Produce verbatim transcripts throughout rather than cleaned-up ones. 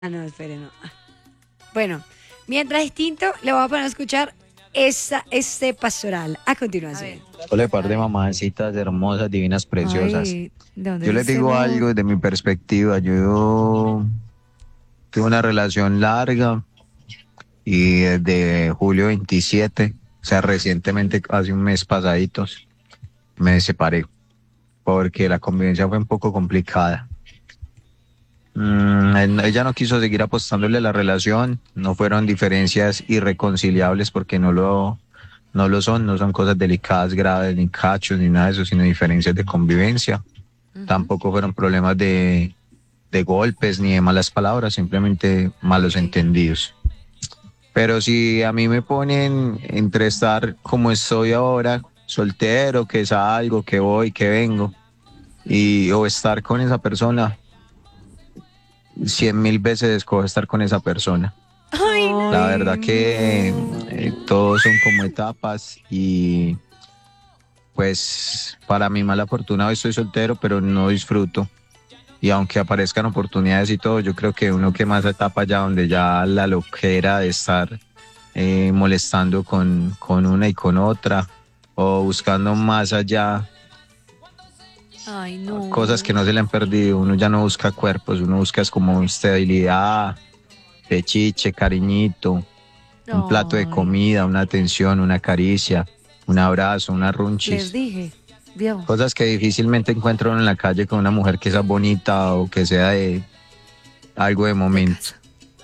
Ah, no, espere, no. Bueno, mientras distinto, le voy a poner a escuchar esa, este pastoral a continuación. Hola, par de mamacitas hermosas, divinas, preciosas. Ay, ¿de dónde Yo es les este digo amor? algo desde mi perspectiva. Yo tuve una relación larga y desde julio veintisiete, o sea, recientemente, hace un mes pasaditos, me separé porque la convivencia fue un poco complicada. Mm, él- ella no quiso seguir apostándole a la relación, no fueron diferencias irreconciliables porque no lo, no lo son, no son cosas delicadas, graves, ni cachos, ni nada de eso, sino diferencias de convivencia. Ujú. Tampoco fueron problemas de, de golpes ni de malas palabras, simplemente malos Ok. entendidos. Pero si a mí me ponen entre estar como estoy ahora, soltero, que salgo, que voy, que vengo, y o estar con esa persona, cien mil veces escojo estar con esa persona. Ay, La verdad Ay, que no. eh, todos son como etapas y pues para mi mala fortuna hoy estoy soltero, pero no disfruto. Y aunque aparezcan oportunidades y todo, yo creo que uno que más etapa ya donde ya la loquera de estar eh, molestando con, con una y con otra o buscando más allá Ay, cosas que no no. se le han perdido. Uno ya no busca cuerpos, uno busca es como estabilidad, pechiche, cariñito, un plato de Ay, comida, una atención, una caricia, un abrazo, una les runchis. dije, vio. Cosas que difícilmente encuentro en la calle con una mujer que sea bonita o que sea de algo de De momento. casa.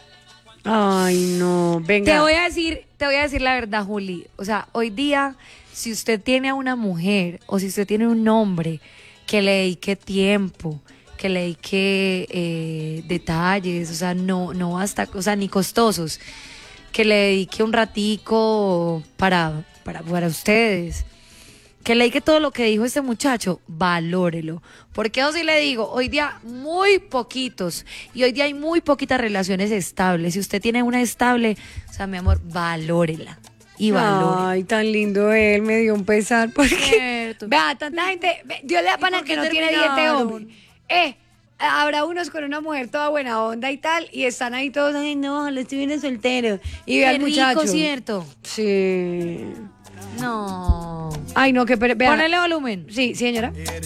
Ay, no. Te Venga. voy a decir, te voy a decir la verdad, Juli. O sea, hoy día, si usted tiene a una mujer o si usted tiene un hombre que le dedique tiempo, que le dedique eh, detalles, o sea, no, no basta, o sea, ni costosos, que le dedique un ratico para, para, para ustedes. Que le dedique todo lo que dijo este muchacho, valórelo. Porque eso sí le digo, hoy día muy poquitos y hoy día hay muy poquitas relaciones estables. Si usted tiene una estable, o sea, mi amor, valórela y valórela. Ay, tan lindo él, me dio un pesar porque Cierto. vea, tanta gente, ve, Dios le da ¿Y pana por que qué no tiene diente terminaron? hombre. Eh, habrá unos con una mujer toda buena onda y tal, y están ahí todos, ay, no, lo estoy viendo soltero. Y ve Qué al rico, muchacho. ¿cierto? Sí. No. Ay, no, que pere- vea. Ponele volumen. Sí, señora.